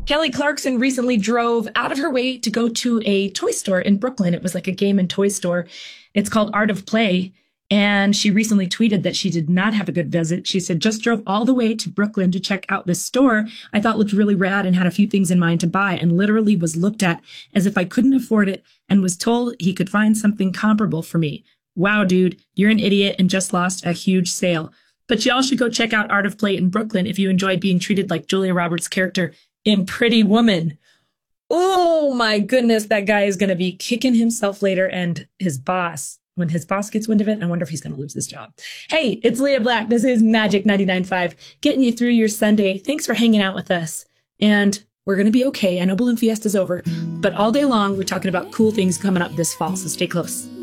Kelly Clarkson recently drove out of her way to go to a toy store in Brooklyn. It was like a game and toy store. It's called Art of Play. And she recently tweeted that she did not have a good visit. She said, just drove all the way to Brooklyn to check out this store I thought looked really rad and had a few things in mind to buy, and literally was looked at as if I couldn't afford it and was told he could find something comparable for me. Wow, dude, you're an idiot and just lost a huge sale. But y'all should go check out Art of Play in Brooklyn if you enjoyed being treated like Julia Roberts' character in Pretty Woman. Oh my goodness, that guy is going to be kicking himself later, and his boss, when his boss gets wind of it, I wonder if he's going to lose his job. Hey, it's Leah Black. This is Magic 99.5, getting you through your Sunday. Thanks for hanging out with us. And we're going to be okay. I know Balloon Fiesta's over, but all day long, we're talking about cool things coming up this fall, so stay close.